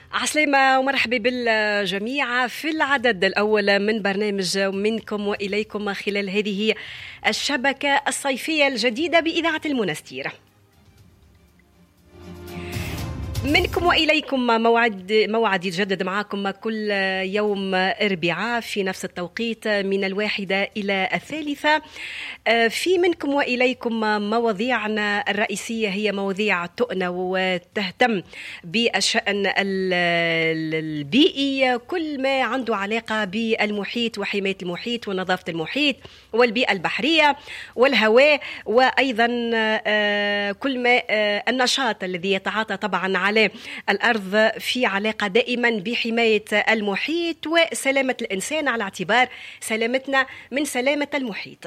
عسلامة ومرحبا بالجميع في العدد الأول من برنامج منكم وإليكم خلال هذه الشبكة الصيفية الجديدة بإذاعة المنستير. منكم وإليكم موعد يتجدد معكم كل يوم أربعاء في نفس التوقيت من 1 إلى 3. في منكم وإليكم مواضيعنا الرئيسية هي مواضيع تؤنى وتهتم بالشأن البيئي، كل ما عنده علاقة بالمحيط وحماية المحيط ونظافة المحيط والبيئة البحرية والهواء، وأيضا كل ما النشاط الذي يتعاطى طبعا على الأرض في علاقة دائما بحماية المحيط وسلامة الإنسان على اعتبار سلامتنا من سلامة المحيط.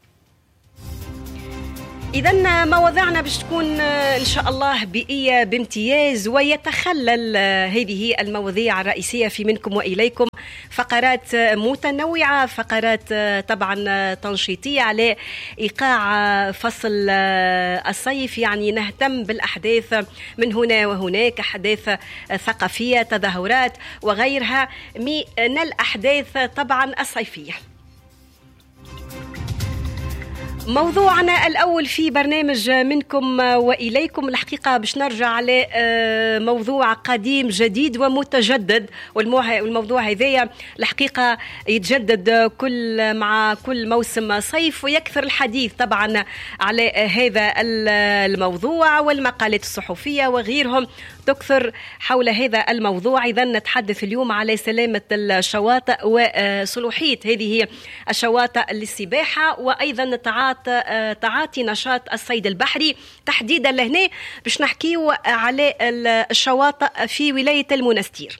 إذن مواضيعنا باش تكون إن شاء الله بيئية بامتياز، ويتخلل هذه المواضيع الرئيسية في منكم وإليكم فقرات متنوعة، فقرات طبعا تنشيطية على إيقاع فصل الصيف، يعني نهتم بالأحداث من هنا وهناك، أحداث ثقافية، تظاهرات وغيرها من الأحداث طبعا الصيفية. موضوعنا الأول في برنامج منكم وإليكم الحقيقة باش نرجع على موضوع قديم جديد ومتجدد، والموضوع هذايا الحقيقة يتجدد مع كل موسم صيف، ويكثر الحديث طبعا على هذا الموضوع، والمقالات الصحفية وغيرهم تكثر حول هذا الموضوع. إذن نتحدث اليوم على سلامة الشواطئ وصلوحية هذه الشواطئ للسباحة، وأيضا تعاطي نشاط الصيد البحري تحديدا لهنا باش نحكيو على الشواطئ في ولاية المنستير.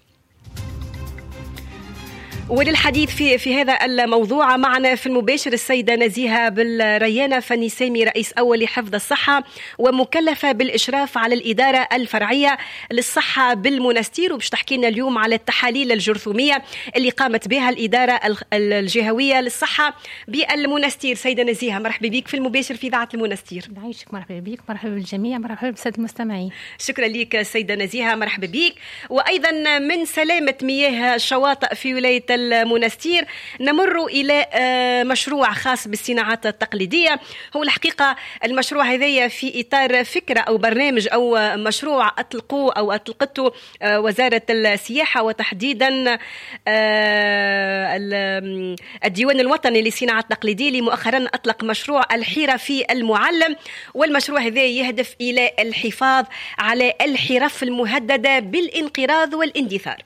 وللحديث في هذا الموضوع معنا في المباشر السيدة نزيهة بالريانة فني سامي، رئيس أول لحفظ الصحة ومكلفة بالإشراف على الإدارة الفرعية للصحة بالمنستير، وباش تحكي لنا اليوم على التحاليل الجرثومية اللي قامت بها الإدارة الجهوية للصحة بالمنستير. سيدة نزيهة مرحبا بك في المباشر في إذاعة المنستير. نعيشك، مرحبا بك، مرحبا بالجميع، مرحبا بالسادة المستمعين. شكرا لك سيدة نزيهة، مرحبا بك. وأيضا من سلامة مياه الشواطئ في ولاية المنستير نمر إلى مشروع خاص بالصناعات التقليدية. هو الحقيقة المشروع هذا في إطار فكرة أو برنامج أو مشروع أطلقته وزارة السياحة، وتحديدا الديوان الوطني للصناعة التقليدية اللي مؤخرا أطلق مشروع الحيرة في المعلم، والمشروع هذا يهدف إلى الحفاظ على الحرف المهددة بالانقراض والاندثار.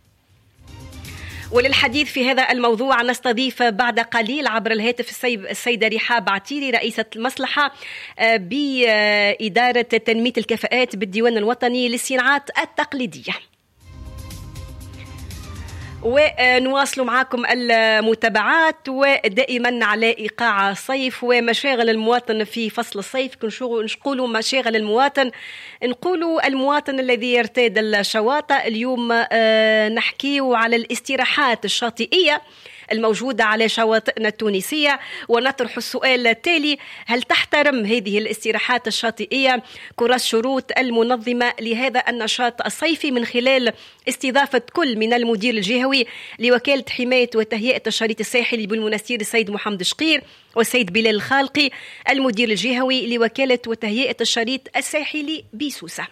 وللحديث في هذا الموضوع نستضيف بعد قليل عبر الهاتف السيدة رحاب عتيري، رئيسة المصلحة بإدارة تنمية الكفاءات بالديوان الوطني للصناعات التقليدية. ونواصل معكم المتابعات ودائما على إيقاع صيف ومشاغل المواطن في فصل الصيف. نقولوا مشاغل المواطن، نقولوا المواطن الذي يرتاد الشواطئ. اليوم نحكيو على الاستراحات الشاطئية الموجودة على شواطئنا التونسية، ونطرح السؤال التالي: هل تحترم هذه الاستراحات الشاطئية كل الشروط المنظمة لهذا النشاط الصيفي، من خلال استضافة كل من المدير الجهوي لوكالة حماية وتهيئة الشريط الساحلي بالمنستير السيد محمد شقير، والسيد بلال الخالقي المدير الجهوي لوكالة وتهيئة الشريط الساحلي بسوسة.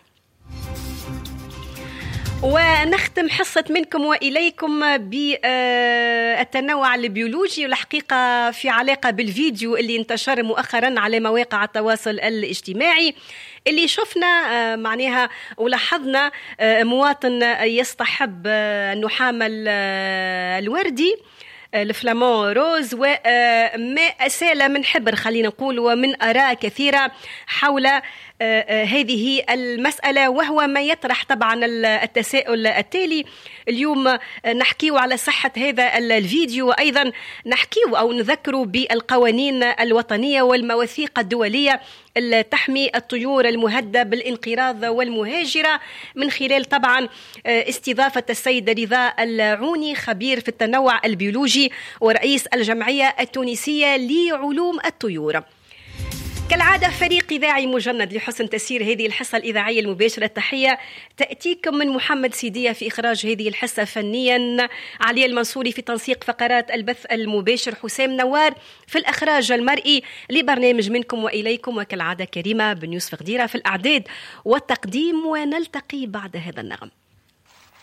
ونختم حصة منكم وإليكم بالتنوع البيولوجي، والحقيقة في علاقة بالفيديو اللي انتشر مؤخرا على مواقع التواصل الاجتماعي، اللي شفنا معناها ولاحظنا مواطن يصطحب النحام الوردي الفلامون روز وما أسال من حبر، خلينا نقول، ومن آراء كثيرة حول هذه المسألة، وهو ما يطرح طبعا التساؤل التالي: اليوم نحكيو على صحة هذا الفيديو، وأيضا نحكيو أو نذكروا بالقوانين الوطنية والمواثيق الدولية اللي تحمي الطيور المهددة بالانقراض والمهاجرة، من خلال طبعا استضافة السيد رضا العوني، خبير في التنوع البيولوجي ورئيس الجمعية التونسية لعلوم الطيور. كالعادة فريق إذاعي مجند لحسن تسيير هذه الحصة الإذاعية المباشرة. التحية تأتيكم من محمد سيدية في إخراج هذه الحصة، فنيا علي المنصوري في تنسيق فقرات البث المباشر، حسام نوار في الإخراج المرئي لبرنامج منكم وإليكم، وكالعادة كريمة بن يوسف غديرة في الأعداد والتقديم. ونلتقي بعد هذا النغم.